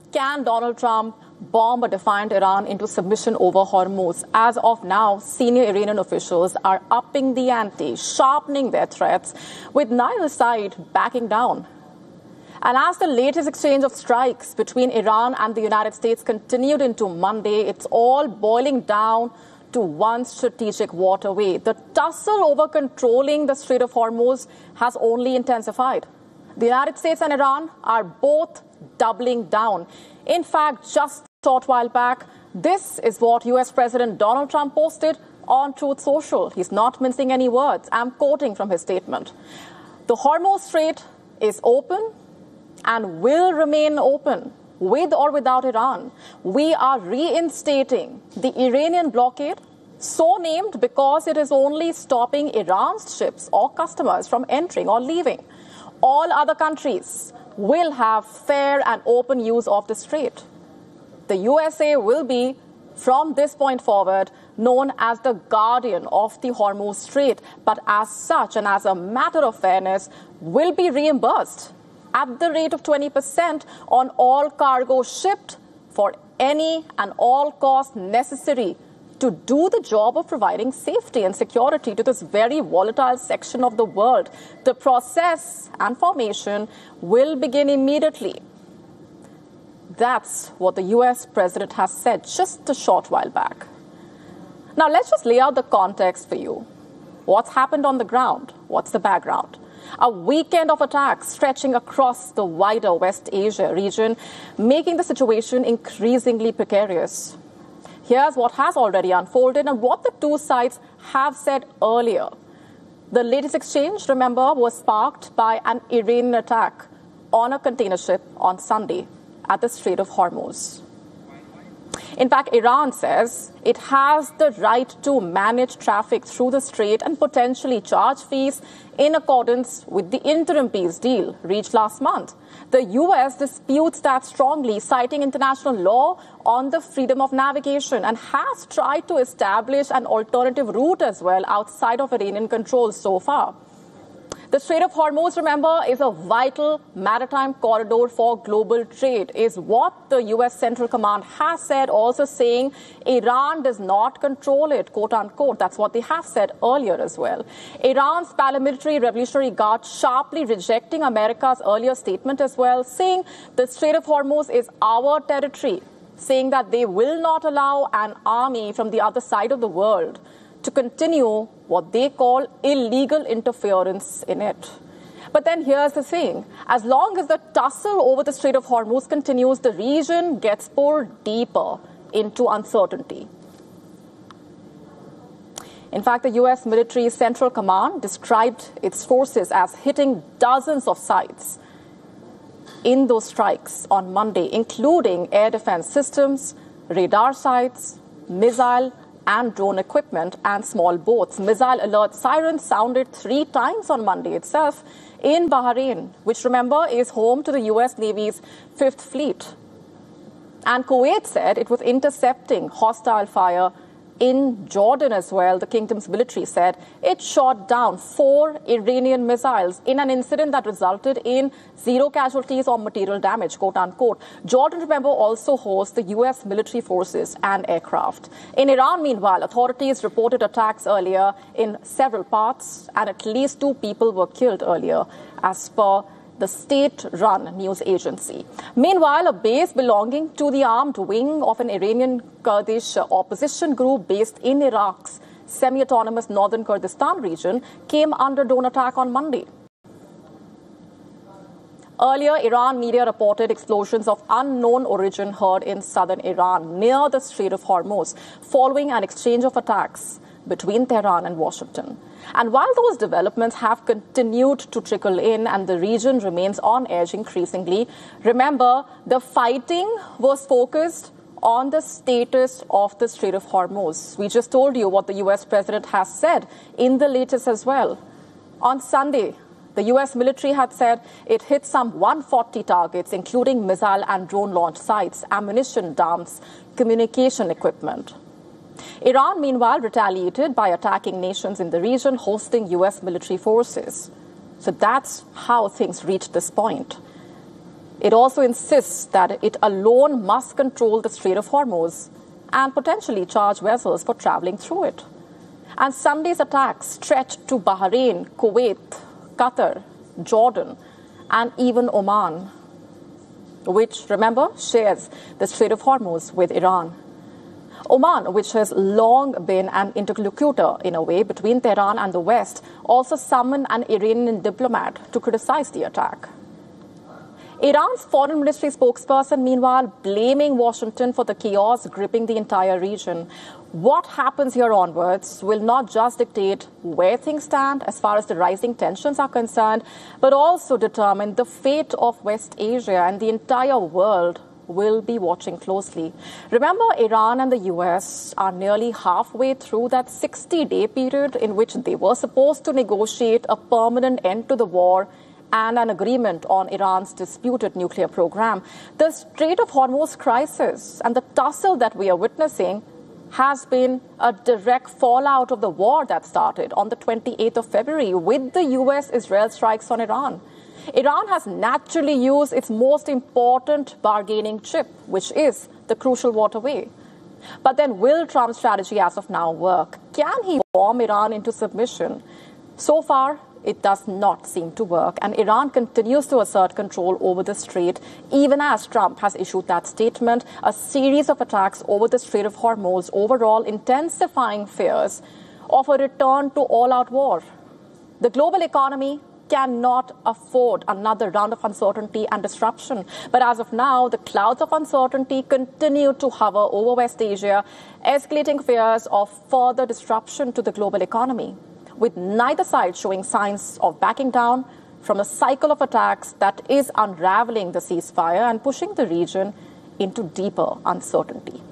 Can Donald Trump bomb a defiant Iran into submission over Hormuz? As of now, senior Iranian officials are upping the ante, sharpening their threats, with neither side backing down. And as the latest exchange of strikes between Iran and the United States continued into Monday, it's all boiling down to one strategic waterway. The tussle over controlling the Strait of Hormuz has only intensified. The United States and Iran are both doubling down. In fact, just a short while back, this is what U.S. President Donald Trump posted on Truth Social. He's not mincing any words. I'm quoting from his statement. The Hormuz Strait is open and will remain open, with or without Iran. We are reinstating the Iranian blockade, so named because it is only stopping Iran's ships or customers from entering or leaving. All other countries will have fair and open use of the strait. The USA will be, from this point forward, known as the guardian of the Hormuz Strait, but as such and as a matter of fairness, will be reimbursed at the rate of 20% on all cargo shipped for any and all costs necessary to do the job of providing safety and security to this very volatile section of the world. The process and formation will begin immediately. That's what the U.S. president has said just a short while back. Now, let's just lay out the context for you. What's happened on the ground? What's the background? A weekend of attacks stretching across the wider West Asia region, making the situation increasingly precarious. Here's what has already unfolded and what the two sides have said earlier. The latest exchange, remember, was sparked by an Iranian attack on a container ship on Sunday at the Strait of Hormuz. In fact, Iran says it has the right to manage traffic through the strait and potentially charge fees in accordance with the interim peace deal reached last month. The U.S. disputes that strongly, citing international law on the freedom of navigation, and has tried to establish an alternative route as well outside of Iranian control so far. The Strait of Hormuz, remember, is a vital maritime corridor for global trade, is what the U.S. Central Command has said, also saying Iran does not control it, quote unquote. That's what they have said earlier as well. Iran's paramilitary Revolutionary Guard sharply rejecting America's earlier statement as well, saying the Strait of Hormuz is our territory, saying that they will not allow an army from the other side of the world to continue what they call illegal interference in it. But then here's the thing. As long as the tussle over the Strait of Hormuz continues, the region gets pulled deeper into uncertainty. In fact, the U.S. military Central Command described its forces as hitting dozens of sites in those strikes on Monday, including air defense systems, radar sites, missile and drone equipment and small boats. Missile alert sirens sounded 3 times on Monday itself in Bahrain, which, remember, is home to the U.S. Navy's 5th Fleet. And Kuwait said it was intercepting hostile fire in Jordan as well. The kingdom's military said it shot down 4 Iranian missiles in an incident that resulted in 0 casualties or material damage, quote unquote. Jordan, remember, also hosts the U.S. military forces and aircraft. In Iran, meanwhile, authorities reported attacks earlier in several parts, and at least 2 people were killed earlier, as per the state-run news agency. Meanwhile, a base belonging to the armed wing of an Iranian Kurdish opposition group based in Iraq's semi-autonomous northern Kurdistan region came under drone attack on Monday. Earlier, Iran media reported explosions of unknown origin heard in southern Iran near the Strait of Hormuz, following an exchange of attacks between Tehran and Washington. And while those developments have continued to trickle in and the region remains on edge increasingly, remember, the fighting was focused on the status of the Strait of Hormuz. We just told you what the U.S. president has said in the latest as well. On Sunday, the U.S. military had said it hit some 140 targets, including missile and drone launch sites, ammunition dumps, communication equipment. Iran, meanwhile, retaliated by attacking nations in the region hosting U.S. military forces. So that's how things reached this point. It also insists that it alone must control the Strait of Hormuz and potentially charge vessels for traveling through it. And Sunday's attacks stretched to Bahrain, Kuwait, Qatar, Jordan, and even Oman, which, remember, shares the Strait of Hormuz with Iran. Oman, which has long been an interlocutor in a way between Tehran and the West, also summoned an Iranian diplomat to criticize the attack. Iran's foreign ministry spokesperson, meanwhile, blaming Washington for the chaos gripping the entire region. What happens here onwards will not just dictate where things stand as far as the rising tensions are concerned, but also determine the fate of West Asia, and the entire world will be watching closely. Remember, Iran and the US are nearly halfway through that 60-day period in which they were supposed to negotiate a permanent end to the war and an agreement on Iran's disputed nuclear program. The Strait of Hormuz crisis and the tussle that we are witnessing has been a direct fallout of the war that started on the 28th of February with the US-Israel strikes on Iran. Iran has naturally used its most important bargaining chip, which is the crucial waterway. But then will Trump's strategy as of now work? Can he bomb Iran into submission? So far, it does not seem to work, and Iran continues to assert control over the strait, even as Trump has issued that statement. A series of attacks over the Strait of Hormuz, overall intensifying fears of a return to all-out war. The global economy cannot afford another round of uncertainty and disruption. But as of now, the clouds of uncertainty continue to hover over West Asia, escalating fears of further disruption to the global economy, with neither side showing signs of backing down from a cycle of attacks that is unraveling the ceasefire and pushing the region into deeper uncertainty.